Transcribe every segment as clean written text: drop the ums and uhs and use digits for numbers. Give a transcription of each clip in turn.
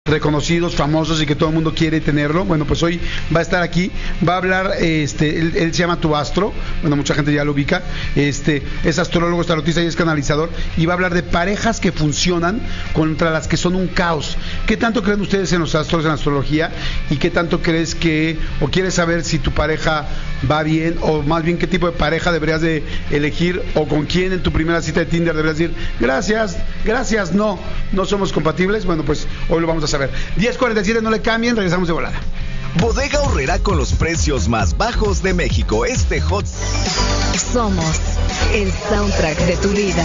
reconocidos, famosos y que todo el mundo quiere tenerlo. Bueno, pues hoy va a estar aquí, va a hablar, él se llama Tu Astro, bueno, mucha gente ya lo ubica, es astrólogo, tarotista y es canalizador, y va a hablar de parejas que funcionan contra las que son un caos. ¿Qué tanto creen ustedes en los astros, en la astrología? ¿Y qué tanto crees que, o quieres saber si tu pareja va bien, o más bien qué tipo de pareja deberías de elegir, o con quién en tu primera cita de Tinder deberías decir, gracias, no somos compatibles? Bueno, pues hoy lo vamos a saber. 10:47, no le cambien, regresamos de volada. Bodega Aurrera con los precios más bajos de México. Hot. Somos el soundtrack de tu vida.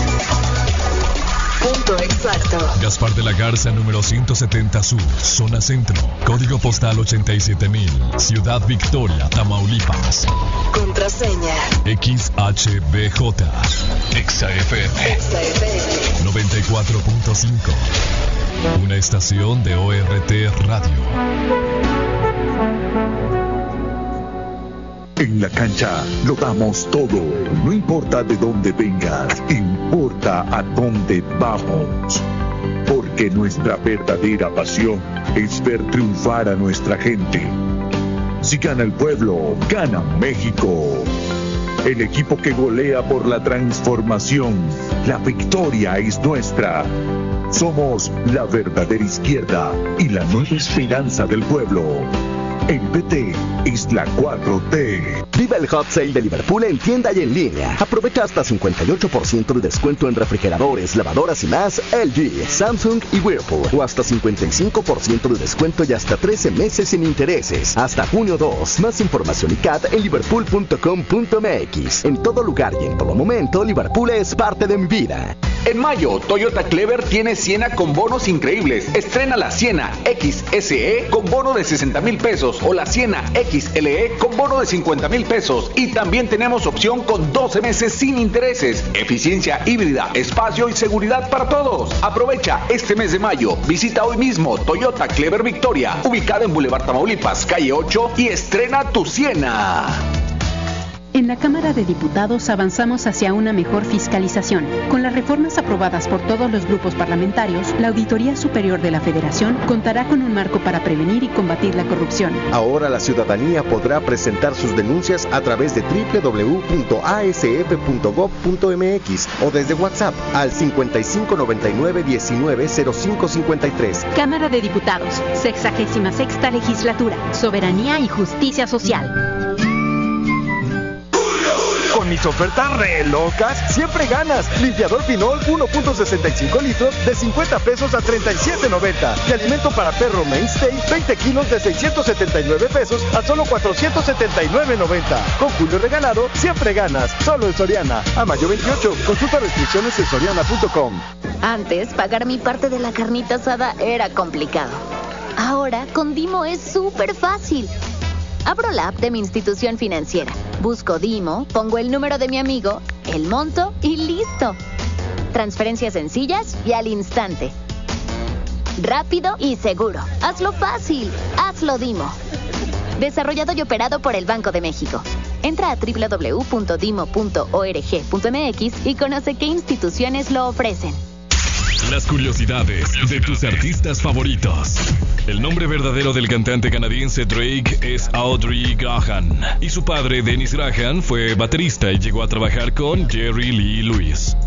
Punto exacto. Gaspar de la Garza, número 170 Sur, zona centro. Código postal 87,000. Ciudad Victoria, Tamaulipas. Contraseña XHBJ. XFM 94.5. Una estación de ORT Radio. En la cancha lo damos todo. No importa de dónde vengas, importa a dónde vamos. Porque nuestra verdadera pasión es ver triunfar a nuestra gente. Si gana el pueblo, gana México. El equipo que golea por la transformación. La victoria es nuestra. Somos la verdadera izquierda y la nueva esperanza del pueblo. El PT es la 4T. Viva el Hot Sale de Liverpool en tienda y en línea. Aprovecha hasta 58% de descuento en refrigeradores, lavadoras y más LG, Samsung y Whirlpool. O hasta 55% de descuento y hasta 13 meses sin intereses. Hasta junio 2. Más información y CAT en liverpool.com.mx. En todo lugar y en todo momento, Liverpool es parte de mi vida. En mayo, Toyota Clever tiene Siena con bonos increíbles. Estrena la Siena XSE con bono de 60,000 pesos o la Siena XLE con bono de 50,000 pesos. Y también tenemos opción con 12 meses sin intereses. Eficiencia híbrida, espacio y seguridad para todos. Aprovecha este mes de mayo. Visita hoy mismo Toyota Clever Victoria, ubicada en Boulevard Tamaulipas, calle 8, y estrena tu Siena. En la Cámara de Diputados avanzamos hacia una mejor fiscalización. Con las reformas aprobadas por todos los grupos parlamentarios, la Auditoría Superior de la Federación contará con un marco para prevenir y combatir la corrupción. Ahora la ciudadanía podrá presentar sus denuncias a través de www.asf.gov.mx o desde WhatsApp al 5599190553. Cámara de Diputados, 66ª Legislatura, Soberanía y Justicia Social. Con mis ofertas re locas, siempre ganas. Limpiador Pinol 1.65 litros de 50 pesos a 37.90. Y alimento para perro Mainstay 20 kilos de 679 pesos a solo 479.90. Con Julio regalado, siempre ganas. Solo en Soriana. A mayo 28. Consulta restricciones en soriana.com. Antes, pagar mi parte de la carnita asada era complicado. Ahora, con Dimo es súper fácil. Abro la app de mi institución financiera, busco Dimo, pongo el número de mi amigo, el monto y listo. Transferencias sencillas y al instante. Rápido y seguro. Hazlo fácil. Hazlo Dimo. Desarrollado y operado por el Banco de México. Entra a www.dimo.org.mx y conoce qué instituciones lo ofrecen. Las curiosidades de tus artistas favoritos. El nombre verdadero del cantante canadiense Drake es Audrey Graham, y su padre, Dennis Graham, fue baterista y llegó a trabajar con Jerry Lee Lewis.